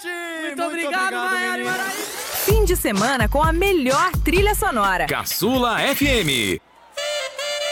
Muito obrigado, Maiara e Maraísa. Fim de semana com a melhor trilha sonora. Caçula FM.